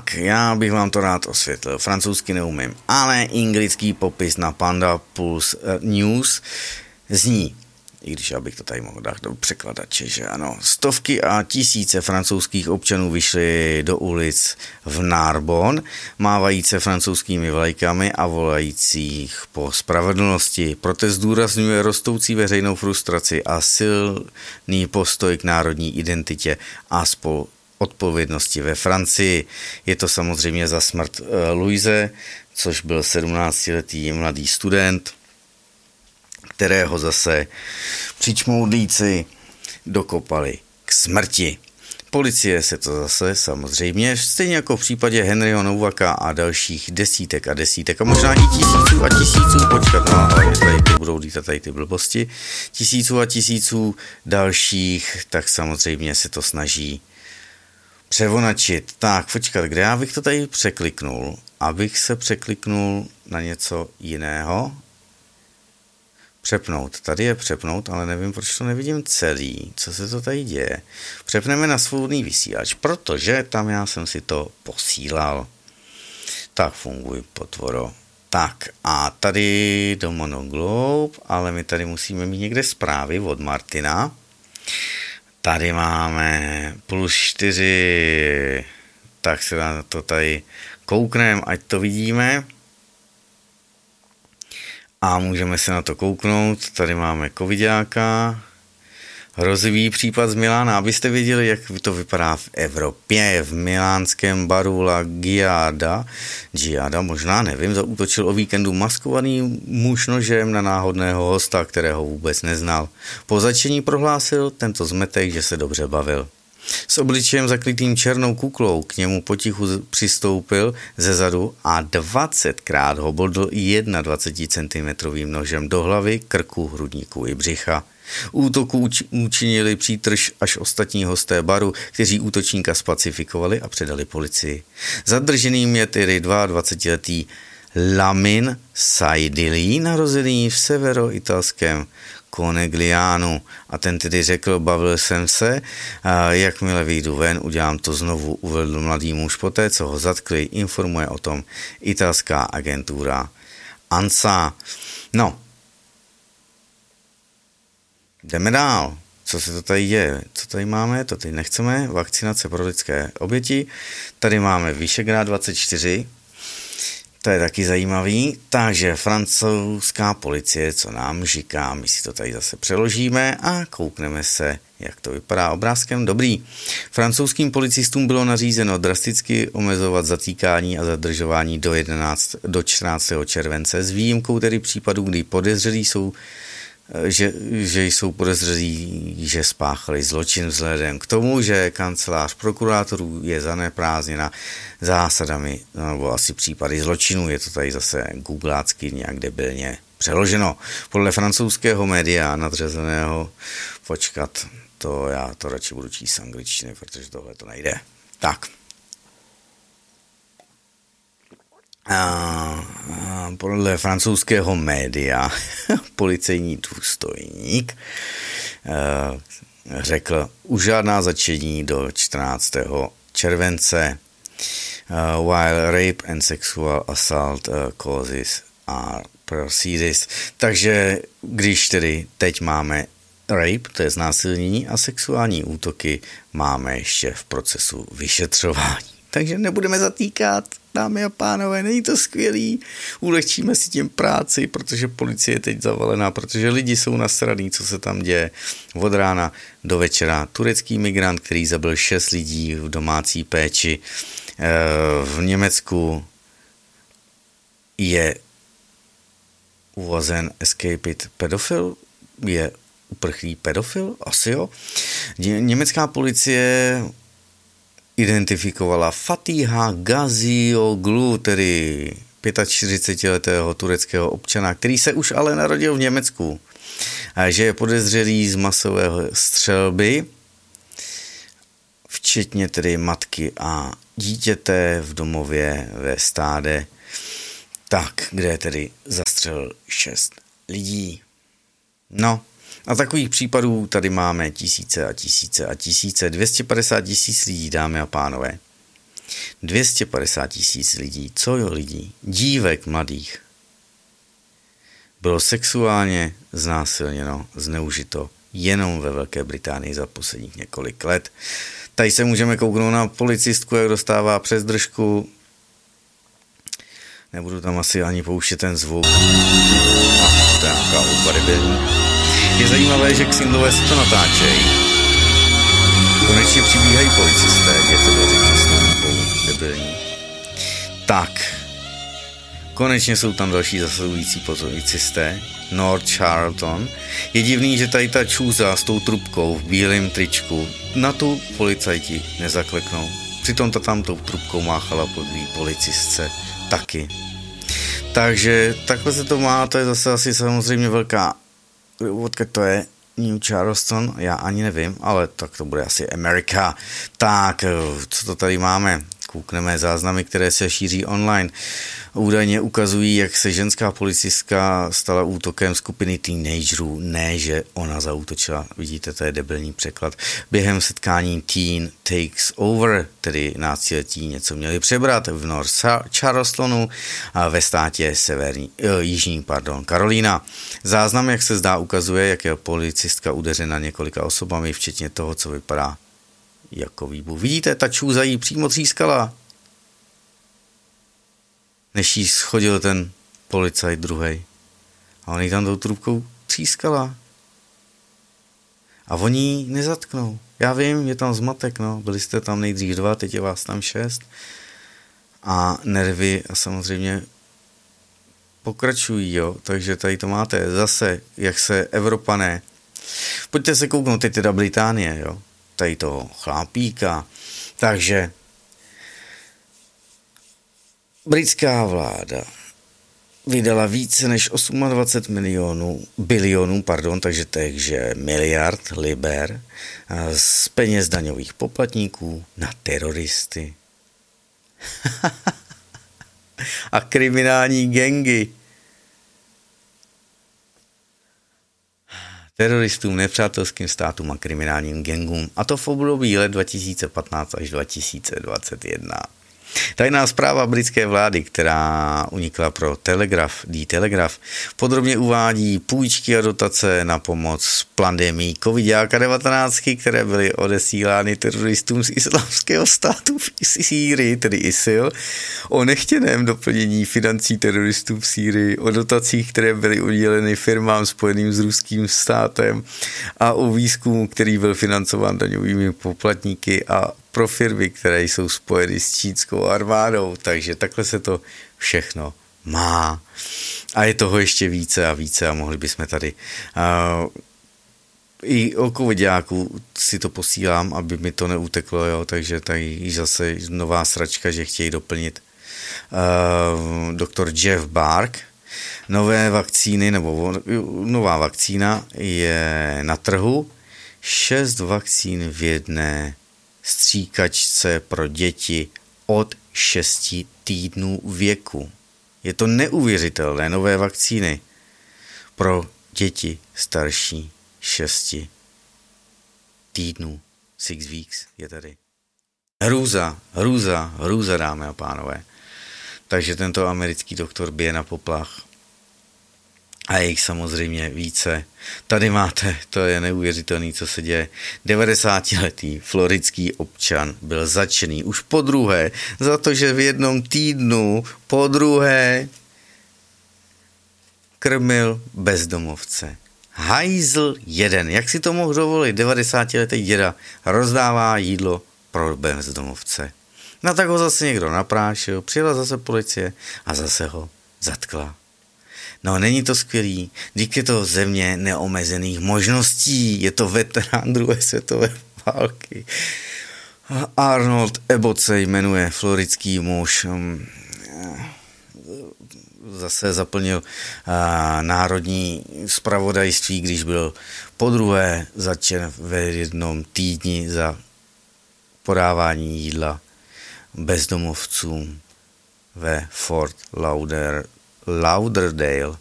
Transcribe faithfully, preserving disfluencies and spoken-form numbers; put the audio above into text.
Tak, já bych vám to rád osvětlil. Francouzsky neumím, ale anglický popis na Panda Pulse News zní, i když já bych to tady mohl dát do překladače, že ano. Stovky a tisíce francouzských občanů vyšly do ulic v Narbonne, mávajíce francouzskými vlajkami a volajících po spravedlnosti. Protest zdůrazňuje rostoucí veřejnou frustraci a silný postoj k národní identitě a spolu odpovědnosti ve Francii. Je to samozřejmě za smrt Louise, což byl sedmnáctiletý mladý student, kterého zase přičmoudlíci dokopali k smrti. Policie se to zase samozřejmě, stejně jako v případě Henryho Nowaka a dalších desítek a desítek a možná i tisíců a tisíců, počkat, no, ale tady ty budou lítat tady ty blbosti, tisíců a tisíců dalších, tak samozřejmě se to snaží převonačit. Tak, počkat, kde já bych to tady překliknul, abych se překliknul na něco jiného. Přepnout. Tady je přepnout, ale nevím, proč to nevidím celý. Co se to tady děje? Přepneme na svobodný vysílač, protože tam já jsem si to posílal. Tak funguj, potvoro. Tak a tady do Monoglobe, ale my tady musíme mít někde zprávy od Martina. Tady máme plus čtyři, tak se na to tady koukneme, ať to vidíme. A můžeme se na to kouknout. Tady máme covidáka. Hrozivý případ z Milána. Abyste věděli, jak to vypadá v Evropě. V milánském baru La Giada, Giada, možná nevím, zaútočil o víkendu maskovaný muž nožem na náhodného hosta, kterého vůbec neznal. Po začení prohlásil tento zmetek, že se dobře bavil. S obličejem zakrytým černou kuklou k němu potichu přistoupil ze zadu a dvacetkrát ho bodl dvacetijedincentimetrovým nožem do hlavy, krku, hrudníku i břicha. Útoku učinili přítrž až ostatní hosté baru, kteří útočníka spacifikovali a předali policii. Zadrženým je tedy dvacetiletý Lamin Saidili, narozený v severoitalském Coneglianu. A ten tedy řekl, bavil jsem se, a jakmile vyjdu ven, udělám to znovu, uvedl mladý muž poté, co ho zatkli, informuje o tom italská agentura ANSA. No, jdeme dál. Co se to tady děje? Co tady máme? To tady nechceme. Vakcinace pro lidské oběti. Tady máme Vyšegrád dvacet čtyři. To je taky zajímavý. Takže francouzská policie, co nám říká, my si to tady zase přeložíme a koukneme se, jak to vypadá obrázkem. Dobrý. Francouzským policistům bylo nařízeno drasticky omezovat zatýkání a zadržování do, jedenáctého do čtrnáctého července s výjimkou tedy případů, kdy podezřelí jsou Že, že jsou podezřelí, že spáchali zločin vzhledem k tomu, že kancelář prokurátorů je zaneprázdněna zásadami, nebo asi případy zločinů, je to tady zase googlácky nějak debilně přeloženo. Podle francouzského média nadřazeného, počkat, to já to radši budu číst angličtiny, protože tohle to nejde. Tak. A podle francouzského média policejní důstojník řekl, už žádná začení do čtrnáctého července, while rape and sexual assault causes are proceeded. Takže když tedy teď máme rape, to je znásilnění, a sexuální útoky máme ještě v procesu vyšetřování. Takže nebudeme zatýkat, dámy a pánové, není to skvělý, ulehčíme si tím práci, protože policie je teď zavalená, protože lidi jsou nasraný, co se tam děje od rána do večera. Turecký migrant, který zabil šest lidí v domácí péči v Německu, je uvazen escaped pedofil, je uprchlý pedofil, asi jo. Německá policie identifikovala Fatiha Gazioglu, tedy čtyřicetiletého tureckého občana, který se už ale narodil v Německu, a že je podezřelý z masové střelby, včetně tedy matky a dítěte v domově ve Stáde, tak, kde tedy zastřelil šest lidí. No, a takových případů tady máme tisíce a tisíce a tisíce, dvě stě padesát tisíc lidí, dámy a pánové. dvě stě padesát tisíc lidí, co jo lidí, dívek mladých, bylo sexuálně znásilněno, zneužito jenom ve Velké Británii za posledních několik let. Tady se můžeme kouknout na policistku, jak dostává přes držku. Nebudu tam asi ani pouštět ten zvuk. A to je nějaká hudba debilní. Je zajímavé, že Xindlové se to natáčejí. Konečně přibíhají policisté, je to veřejně s tou hudbou debilní. Tak. Konečně jsou tam další zasahující policisté. North Charlton. Je divný, že tady ta čůza s tou trubkou v bílém tričku na tu policajti nezakleknou. Přitom ta tam tou trubkou máchala po druhý policistce taky. Takže takhle se to má, to je zase asi samozřejmě velká, odkud to je, New Charleston, já ani nevím, ale tak to bude asi Amerika. Tak, co to tady máme? Koukneme záznamy, které se šíří online. Údajně ukazují, jak se ženská policistka stala útokem skupiny teenagerů. Ne, že ona zaútočila. Vidíte, to je debilní překlad. Během setkání Teen Takes Over, tedy náctiletí něco měli přebrat v North Charlestonu a ve státě severní, eh, jižní, pardon, Karolína. Záznam, jak se zdá, ukazuje, jak je policistka udeřena několika osobami, včetně toho, co vypadá jako výbuch. Vidíte, ta čůza jí přímo třískala. Než jí schodil ten policajt druhej. A on jí tam tou trubkou třískala. A oni ji nezatknou. Já vím, je tam zmatek, no. Byli jste tam nejdřív dva, teď je vás tam šest. A nervy a samozřejmě pokračují, jo. Takže tady to máte zase, jak se Evropané. Pojďte se kouknout, teď teda Británie, jo. Tady toho chlápíka. Takže britská vláda vydala více než dvacet osm milionů, bilionů, pardon, takže takže miliard liber z peněz daňových poplatníků na teroristy a kriminální gangy. Teroristům, nepřátelským státům a kriminálním gangům. A to v období let dva tisíce patnáct až dva tisíce dvacet jedna. Tajná zpráva britské vlády, která unikla pro Telegraph, The Telegraph, podrobně uvádí půjčky a dotace na pomoc s pandemií covid devatenáct, které byly odesílány teroristům z islámského státu v Sýrii, tedy ISIL, o nechtěném doplnění financí teroristů v Sýrii, o dotacích, které byly uděleny firmám spojeným s ruským státem a o výzkumu, který byl financován daňovými poplatníky a pro firmy, které jsou spojeny s čínskou armádou, takže takhle se to všechno má. A je toho ještě více a více a mohli bychom tady uh, i o covidáku si to posílám, aby mi to neuteklo, jo, takže tady zase nová sračka, že chtějí doplnit uh, doktor Jeff Bark. Nové vakcíny, nebo nová vakcína je na trhu, šest vakcín v jedné stříkačce pro děti od šesti týdnů věku. Je to neuvěřitelné, nové vakcíny pro děti starší šesti týdnů. Six weeks je tady. Hrůza, hrůza, hrůza, dámy a pánové. Takže tento americký doktor bije na poplach. A je jich samozřejmě více. Tady máte, to je neuvěřitelné, co se děje. devadesátiletý floridský občan byl zatčený už po druhé za to, že v jednom týdnu po druhé krmil bezdomovce. Hajzl jeden. Jak si to mohl dovolit? devadesátiletý děda rozdává jídlo pro bezdomovce. No tak ho zase někdo naprášil, přijela zase policie a zase ho zatkla. No, není to skvělý, díky to země neomezených možností, je to veterán druhé světové války. Arnold Abbott se jmenuje, floridský muž, zase zaplnil národní zpravodajství, když byl podruhé zatčen ve jednom týdni za podávání jídla bezdomovcům ve Fort Lauder, Lauderdale